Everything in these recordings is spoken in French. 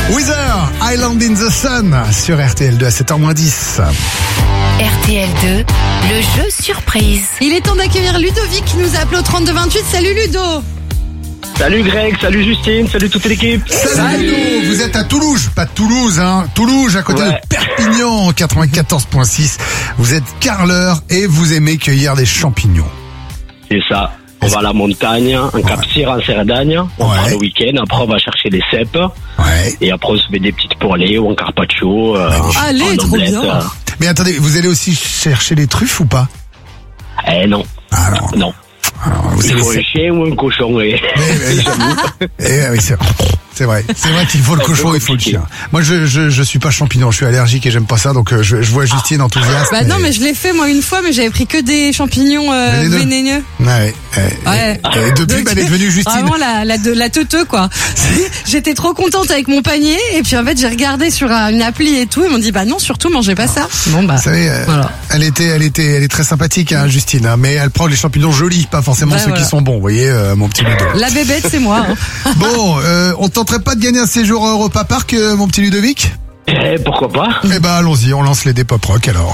Weather, Island in the Sun sur RTL2 à 7h-10. RTL2, le jeu surprise. Il est temps d'accueillir Ludovic qui nous a appelé au 3228. Salut Ludo. Salut Greg, salut Justine, salut toute l'équipe. Salut. Vous êtes à Toulouse, pas Toulouse, hein. Toulouse, à côté de Perpignan, 94.6. Vous êtes carleur et vous aimez cueillir des champignons. C'est ça. On va à la montagne, en Cap-Cyr, en Cerdagne. On part le week-end. Après, on va chercher des cèpes. Ouais. Et après, on se met des petites poêlées ou en carpaccio. Allez, en trop omelette. bien. Mais attendez, vous allez aussi chercher les truffes ou pas? Non. Ah non. Non. Alors, vous Il savez, faut un chien ou un cochon. oui, c'est vrai. C'est vrai qu'il faut le cochon, il faut le chien. Moi, je suis pas champignon, je suis allergique et j'aime pas ça, donc je vois Justine enthousiaste. Bah non, mais je l'ai fait moi une fois, mais j'avais pris que des champignons vénéneux. Ouais. Ouais. Et depuis, elle est devenue Justine. Vraiment la teuteux quoi. J'étais trop contente avec mon panier et puis en fait j'ai regardé sur une appli et tout, ils m'ont dit bah non, surtout mangez pas ça. Bon bah. Vous savez, voilà. elle est très sympathique, hein, Justine, hein, mais elle prend les champignons jolis, pas forcément ceux qui sont bons. Vous voyez, mon petit Ludo. La bébête c'est moi. Hein. Bon, on tenterait pas de gagner un séjour à Europa Park, mon petit Ludovic? Pourquoi pas? Eh ben allons-y, on lance les dés pop rock alors.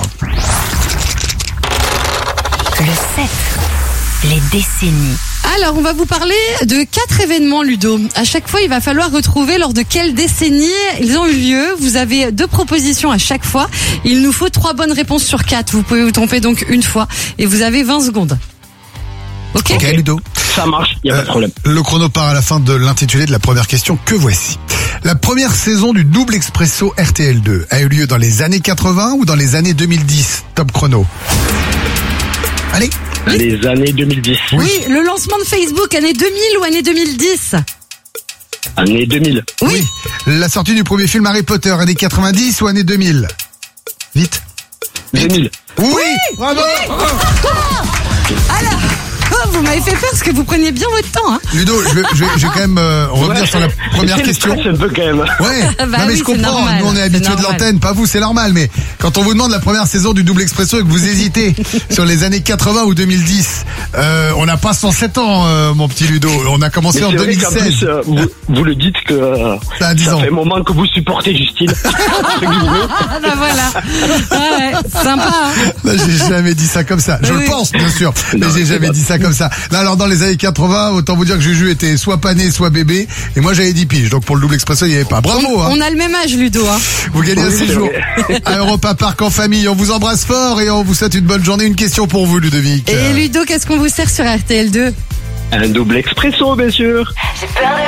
Le 7, les décennies. Alors, on va vous parler de 4 événements, Ludo. À chaque fois, il va falloir retrouver lors de quelle décennie ils ont eu lieu. Vous avez 2 propositions à chaque fois. Il nous faut 3 bonnes réponses sur 4. Vous pouvez vous tromper donc une fois. Et vous avez 20 secondes. Ok, Ludo. Ça marche, il n'y a pas de problème. Le chrono part à la fin de l'intitulé de la première question que voici. La première saison du double expresso RTL2 a eu lieu dans les années 80 ou dans les années 2010? Top chrono. Allez. Les années 2010. Oui, le lancement de Facebook, année 2000 ou année 2010? Année 2000. Oui. La sortie du premier film Harry Potter, année 90 ou année 2000? Vite. 2000. Oui, bravo. Alors, vous m'avez fait peur parce que vous preniez bien votre temps. Hein. Ludo, je vais quand même revenir sur la première question. C'est un peu quand même. Ouais, Bah non mais oui, je comprends, normal, nous on est habitués de normal. l'antenne, pas vous, c'est normal, mais quand on vous demande la première saison du double expresso et que vous hésitez sur les années 80 ou 2010, on n'a pas 107 ans, mon petit Ludo, on a commencé Mais en c'est vrai 2016. qu'en plus, vous le dites que Ça a 10 ans. fait un moment que vous supportez Justine. Entre guillemets. Ah bah voilà. Ouais, sympa. Hein. Là, j'ai jamais dit ça comme ça. Je Oui. le pense, bien sûr, mais Non, j'ai c'est jamais pas- dit ça comme ça. Là, alors dans les années 80, autant vous dire que Juju était soit pas né, soit bébé, et moi j'avais 10 piges, donc pour le double expresso, il n'y avait pas. Bravo, hein. On a le même âge, Ludo. Hein. Vous gagnez un Oui, c'est séjour vrai. à Europa Park en famille. On vous embrasse fort et on vous souhaite une bonne journée. Une question pour vous, Ludovic. Et Ludo, qu'est-ce qu'on vous sert sur RTL2? Un double expresso, bien sûr.